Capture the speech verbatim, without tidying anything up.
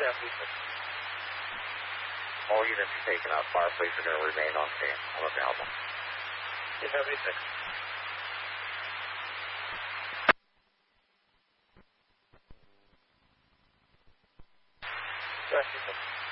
seventy-six. All units taken out. Fireplace are going to remain on scene. Unavailable. two seventy-six. seventy-six.